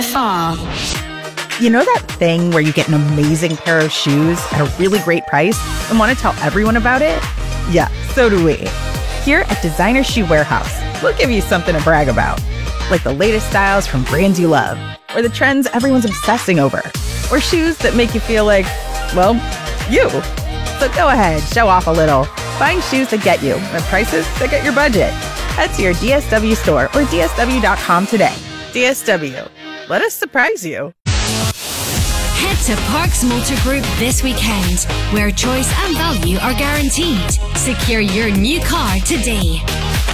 NFR. You know that thing where you get an amazing pair of shoes at a really great price and want to tell everyone about it? Yeah, so do we. Here at Designer Shoe Warehouse, we'll give you something to brag about. Like the latest styles from brands you love, or the trends everyone's obsessing over, or shoes that make you feel like, well, you. So go ahead, show off a little. Find shoes that get you at prices that get your budget. Head to your DSW store or DSW.com today. DSW, let us surprise you. Head to Parks Motor Group this weekend, where choice and value are guaranteed. Secure your new car today.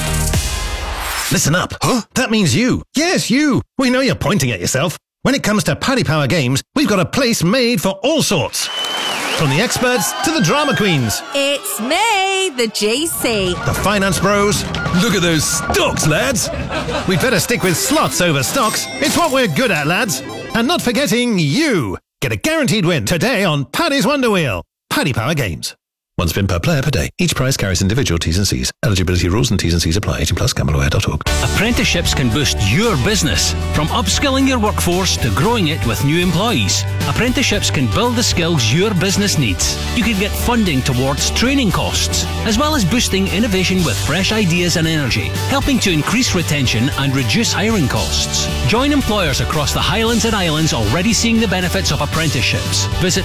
Listen up. Huh? That means you. Yes, you. We know you're pointing at yourself. When it comes to Paddy Power Games, we've got a place made for all sorts. From the experts to the drama queens. It's me, the GC. The finance bros. Look at those stocks, lads. We'd better stick with slots over stocks. It's what we're good at, lads. And not forgetting you. Get a guaranteed win today on Paddy's Wonder Wheel. Paddy Power Games. One spin per player per day. Each prize carries individual T's and C's. Eligibility rules and T's and C's apply. 18 plus. Gambleware.org. Apprenticeships can boost your business. From upskilling your workforce to growing it with new employees. Apprenticeships can build the skills your business needs. You can get funding towards training costs, as well as boosting innovation with fresh ideas and energy, helping to increase retention and reduce hiring costs. Join employers across the Highlands and Islands already seeing the benefits of apprenticeships. Visit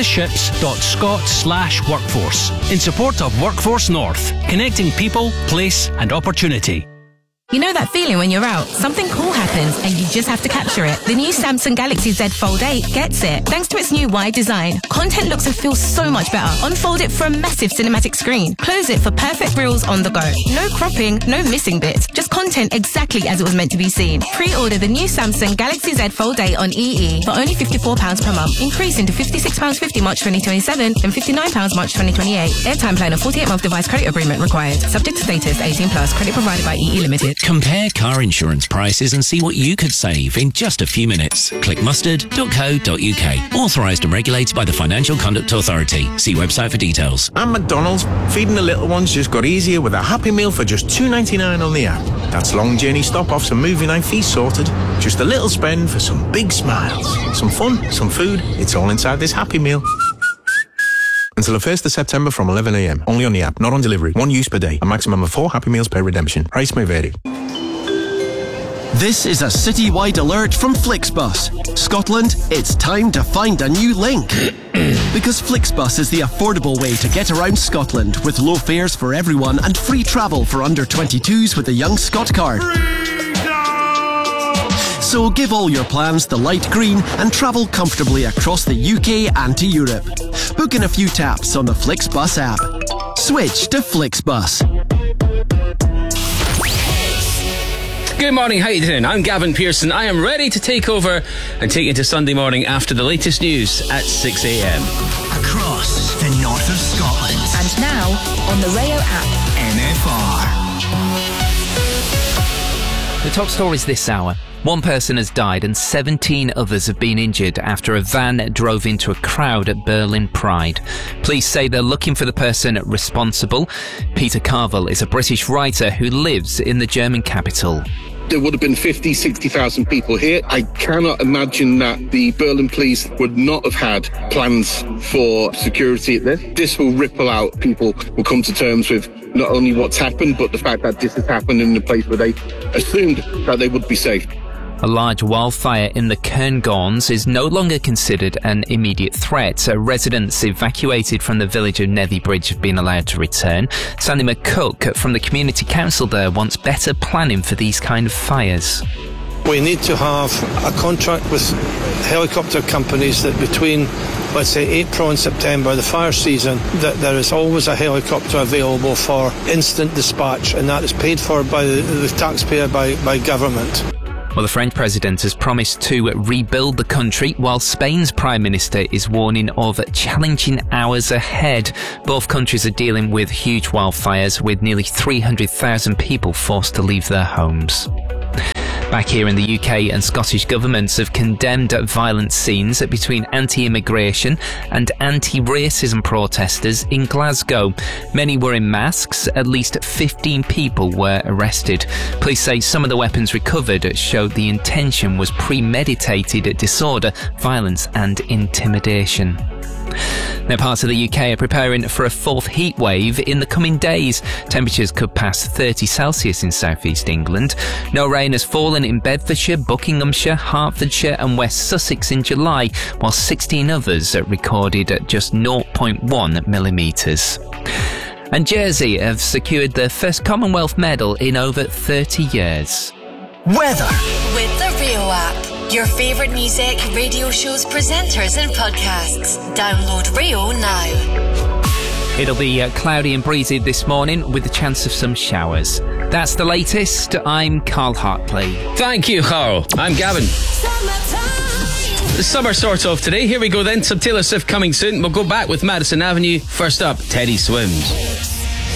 apprenticeships.scot/workforce. In support of Workforce North, connecting people, place and opportunity. You know that feeling when you're out, something cool happens and you just have to capture it. The new Samsung Galaxy Z Fold 8 gets it. Thanks to its new wide design, content looks and feels so much better. Unfold it for a massive cinematic screen. Close it for perfect reels on the go. No cropping, no missing bits. Just content exactly as it was meant to be seen. Pre-order the new Samsung Galaxy Z Fold 8 on EE for only £54 per month, increasing to £56.50 March 2027 and £59 March 2028. Airtime plan of 48-month device credit agreement required. Subject to status, 18 plus. Credit provided by EE Limited. Compare car insurance prices and see what you could save in just a few minutes. Click mustard.co.uk. Authorised and regulated by the Financial Conduct Authority. See website for details. At McDonald's, feeding the little ones just got easier with a Happy Meal for just $2.99 on the app. That's long journey stop-offs and movie night feast sorted. Just a little spend for some big smiles. Some fun, some food. It's all inside this Happy Meal. Until the 1st of September from 11 a.m. Only on the app, not on delivery. One use per day. A maximum of 4 Happy Meals per redemption. Price may vary. This is a citywide alert from Flixbus. Scotland, it's time to find a new link. Because Flixbus is the affordable way to get around Scotland with low fares for everyone and free travel for under 22s with the Young Scot card. So give all your plans the light green and travel comfortably across the UK and to Europe. Book in a few taps on the Flixbus app. Switch to Flixbus. Good morning, how you doing? I'm Gavin Pearson. I am ready to take over and take you to Sunday morning after the latest news at 6 a.m. Across the north of Scotland. And now on the Rayo app. NFR. The top stories this hour. One person has died and 17 others have been injured after a van drove into a crowd at Berlin Pride. Police say they're looking for the person responsible. Peter Carville is a British writer who lives in the German capital. There would have been 50, 60,000 people here. I cannot imagine that the Berlin police would not have had plans for security at this. This will ripple out. People will come to terms with not only what's happened, but the fact that this has happened in a place where they assumed that they would be safe. A large wildfire in the Cairngorms is no longer considered an immediate threat. Residents evacuated from the village of Nethy Bridge have been allowed to return. Sandy McCook from the community council there wants better planning for these kind of fires. We need to have a contract with helicopter companies that between, let's say, April and September, the fire season, that there is always a helicopter available for instant dispatch, and that is paid for by the taxpayer, by government. Well, the French president has promised to rebuild the country, while Spain's prime minister is warning of challenging hours ahead. Both countries are dealing with huge wildfires, with nearly 300,000 people forced to leave their homes. Back here in the UK, and Scottish governments have condemned violent scenes between anti-immigration and anti-racism protesters in Glasgow. Many were in masks. At least 15 people were arrested. Police say some of the weapons recovered showed the intention was premeditated disorder, violence and intimidation. Now, parts of the UK are preparing for a fourth heat wave in the coming days. Temperatures could pass 30 Celsius in southeast England. No rain has fallen in Bedfordshire, Buckinghamshire, Hertfordshire and West Sussex in July, while 16 others recorded at just 0.1 millimetres. And Jersey have secured their first Commonwealth medal in over 30 years. Weather. With the Rio app. Your favourite music, radio shows, presenters and podcasts. Download Rio now. It'll be cloudy and breezy this morning with a chance of some showers. That's the latest. I'm Carl Hartley. Thank you, Carl. I'm Gavin. The summer sort of today. Here we go then. Some Taylor Swift coming soon. We'll go back with Madison Avenue. First up, Teddy Swims.